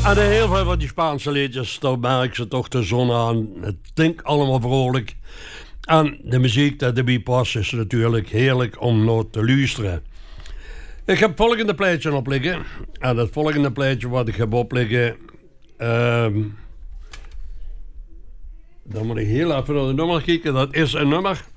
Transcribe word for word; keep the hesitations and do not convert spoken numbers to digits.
En heel veel van die Spaanse liedjes, daar merk ze toch de zon aan. Het klinkt allemaal vrolijk. En de muziek dat erbij past is natuurlijk heerlijk om naar te luisteren. Ik heb het volgende plaatje opliggen. En het volgende plaatje wat ik heb opliggen... Um, dan moet ik heel even naar de nummer kijken. Dat is een nummer...